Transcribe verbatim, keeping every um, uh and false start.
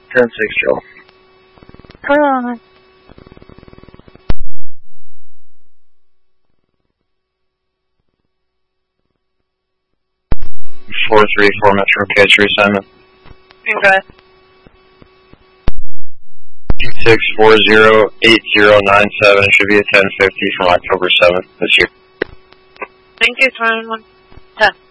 ten six, Joe. Hold on. four three four Metro Case reassignment. Okay. six four zero eight zero nine seven should be a ten fifty from October seventh this year. Thank you, twenty-one ten.